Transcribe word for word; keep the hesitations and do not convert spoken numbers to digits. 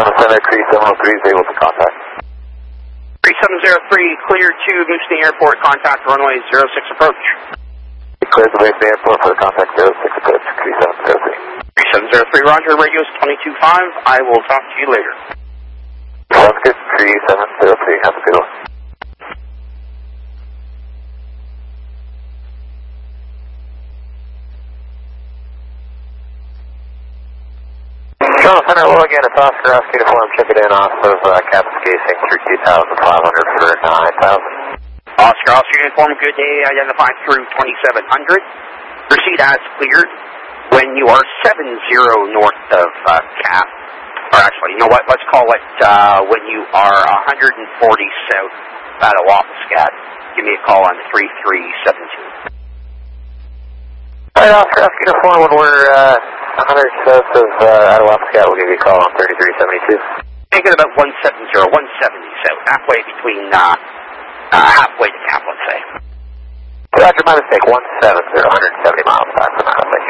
seven seven three seven zero three is able to contact. three seven zero three, cleared to Moosonee Airport, contact runway zero six approach. Cleared the Moosonee Airport for the contact zero six approach, three seven zero three. three seven zero three, roger, radio's twenty-two five, I will talk to you later. Sounds good, three seven zero three, have a good one. Charlotte Center, well again, it's Oscar, Oscar uniform, check it in off of uh, Captain's Casing through two thousand five hundred for nine thousand. Oscar, Oscar uniform, good day, identified through twenty-seven hundred. Proceed as cleared when you are seven zero north of uh, Cap. Or actually, you know what, let's call it uh, when you are one forty south out of Wafflescat. Give me a call on three three seven two. Alright, Oscar, Oscar uniform, when we're uh, one hundred south of uh, out of Wafflescat, we'll give you a call on thirty-three seventy-two. Make it about one seventy, one seventy south, halfway between, uh, uh, halfway to Cap, let's say. Roger, my mistake, one seventy, one seventy miles back from that, thank you.